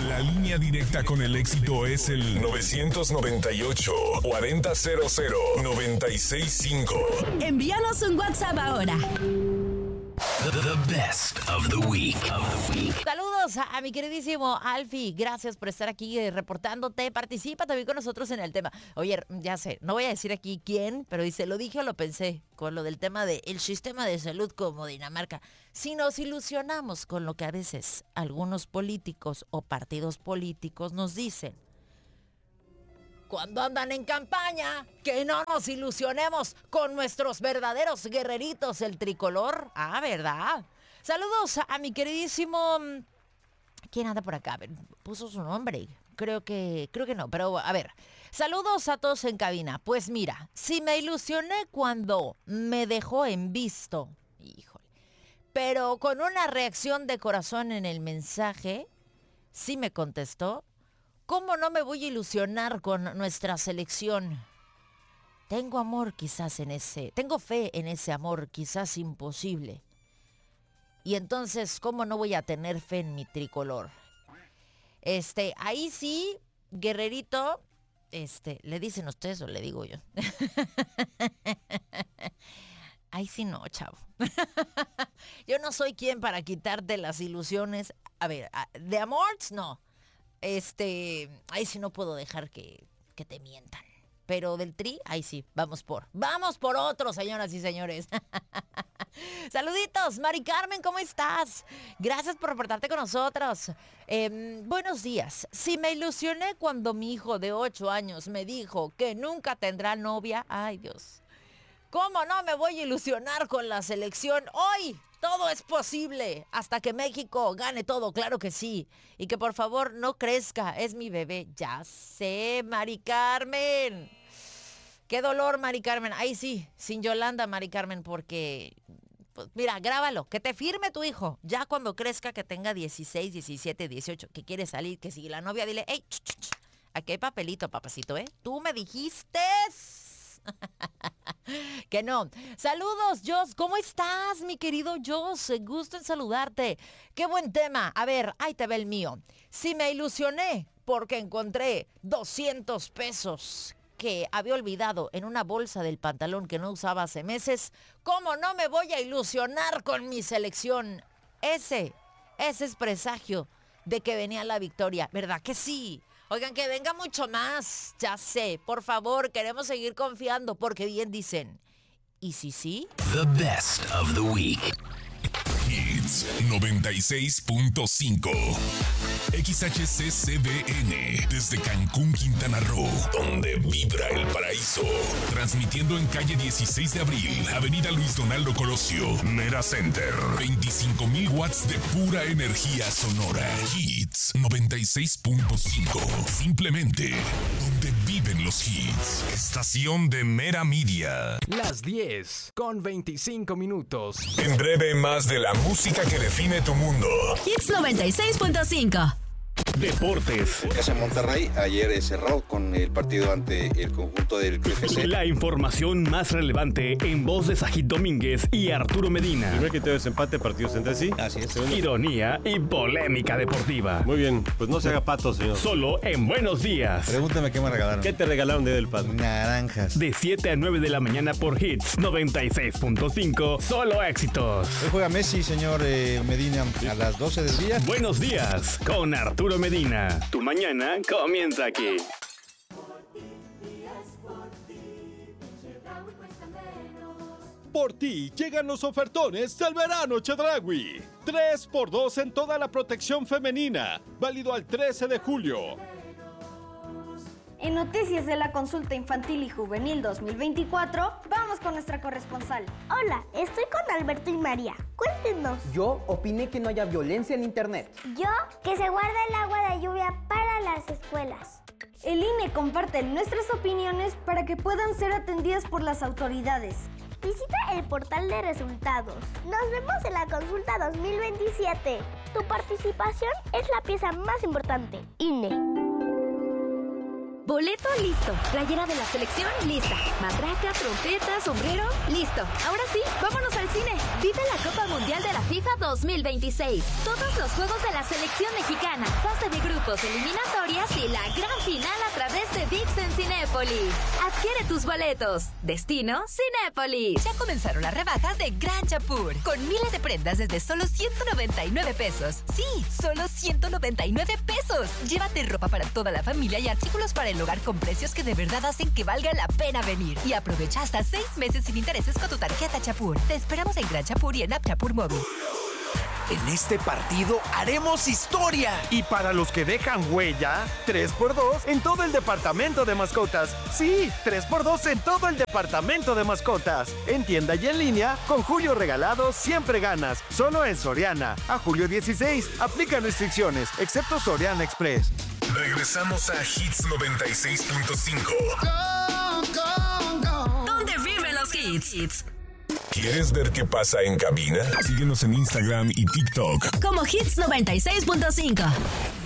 La línea directa con el éxito es el 998-4000-965. Envíanos un WhatsApp ahora. The best of the week. Saludos a mi queridísimo Alfie. Gracias por estar aquí reportándote. Participa también con nosotros en el tema. Oye, ya sé, no voy a decir aquí quién, pero dice, lo dije o lo pensé con lo del tema del sistema de salud como Dinamarca. Si nos ilusionamos con lo que a veces algunos políticos o partidos políticos nos dicen cuando andan en campaña, que no nos ilusionemos con nuestros verdaderos guerreritos, el tricolor. Ah, ¿verdad? Saludos a mi queridísimo... ¿Quién anda por acá? A ver, puso su nombre. Creo que no, pero a ver. Saludos a todos en cabina. Pues mira, si me ilusioné cuando me dejó en visto, híjole, pero con una reacción de corazón en el mensaje, sí me contestó. ¿Cómo no me voy a ilusionar con nuestra selección? Tengo fe en ese amor, quizás imposible. Y entonces, ¿cómo no voy a tener fe en mi tricolor? Ahí sí, guerrerito, ¿le dicen ustedes o le digo yo? Ahí sí no, chavo. Yo no soy quien para quitarte las ilusiones. A ver, de amor, no. Ahí sí no puedo dejar que te mientan. Pero del Tri, ahí sí, vamos por otro, señoras y señores. Saluditos, Mari Carmen, ¿cómo estás? Gracias por reportarte con nosotros. Buenos días. Si me ilusioné cuando mi hijo de 8 años me dijo que nunca tendrá novia, ay Dios. ¿Cómo no me voy a ilusionar con la selección? Hoy todo es posible. Hasta que México gane todo, claro que sí. Y que por favor no crezca, es mi bebé. Ya sé, Mari Carmen. Qué dolor, Mari Carmen. Ahí sí, sin Yolanda, Mari Carmen, porque... Pues mira, grábalo, que te firme tu hijo. Ya cuando crezca, que tenga 16, 17, 18, que quiere salir, que si la novia, dile, hey, aquí hay papelito, papacito, ¿eh? Tú me dijiste... Que no. Saludos, Jos. ¿Cómo estás, mi querido Jos? Gusto en saludarte. Qué buen tema. A ver, ahí te ve el mío. Si me ilusioné porque encontré 200 pesos que había olvidado en una bolsa del pantalón que no usaba hace meses, ¿cómo no me voy a ilusionar con mi selección? Ese es presagio de que venía la victoria, ¿verdad que sí? Oigan, que venga mucho más, ya sé, por favor, queremos seguir confiando, porque bien dicen, ¿y si sí? The best of the week. Hits 96.5 XHCCBN desde Cancún, Quintana Roo, donde vibra el paraíso. Transmitiendo en calle 16 de abril, avenida Luis Donaldo Colosio, Mera Center. 25,000 watts de pura energía sonora. Hits 96.5. Simplemente donde viven los hits. Estación de Mera Media. Las 10 con 25 minutos. En breve, más de la música que define tu mundo. Hits 96.5. Deportes. En casa de Monterrey, ayer cerró con el partido ante el conjunto del FC. La información más relevante en voz de Sajid Domínguez y Arturo Medina. Primer criterio de desempate, partidos entre sí. Así es. Ironía y polémica deportiva. Muy bien, pues no se haga pato, señor. Solo en Buenos Días. Pregúntame qué me regalaron. ¿Qué te regalaron de del Pato? Naranjas. De 7 a 9 de la mañana por Hits 96.5. Solo éxitos. Hoy juega Messi, señor Medina, a las 12 del día. Buenos Días con Arturo Medina. Tu mañana comienza aquí. Por ti llegan los ofertones del verano Chedraui. 3x2 en toda la protección femenina. Válido al 13 de julio. En Noticias de la Consulta Infantil y Juvenil 2024, vamos con nuestra corresponsal. Hola, estoy con Alberto y María. Cuéntenos. Yo opiné que no haya violencia en internet. Yo, que se guarda el agua de lluvia para las escuelas. El INE comparte nuestras opiniones para que puedan ser atendidas por las autoridades. Visita el portal de resultados. Nos vemos en la consulta 2027. Tu participación es la pieza más importante. INE. Boleto listo. Playera de la selección lista. Matraca, trompeta, sombrero, listo. Ahora sí, vámonos al cine. Vive la Copa Mundial de la FIFA 2026. Todos los juegos de la selección mexicana, fase de grupos, eliminatorias y la gran final a través de ViX en Cinépolis. Adquiere tus boletos. Destino Cinépolis. Ya comenzaron las rebajas de Gran Chapur, con miles de prendas desde solo 199 pesos. Sí, solo 199 pesos. Llévate ropa para toda la familia y artículos para el hogar con precios que de verdad hacen que valga la pena venir. Y aprovecha hasta 6 meses sin intereses con tu tarjeta Chapur. Te esperamos en Gran Chapur y en App Chapur Móvil. En este partido haremos historia. Y para los que dejan huella, 3x2 en todo el departamento de mascotas. Sí, 3x2 en todo el departamento de mascotas. En tienda y en línea, con Julio Regalado siempre ganas. Solo en Soriana. A julio 16, aplican restricciones, excepto Soriana Express. Regresamos a Hits 96.5. ¿Dónde viven los hits? ¿Quieres ver qué pasa en cabina? Síguenos en Instagram y TikTok como Hits 96.5.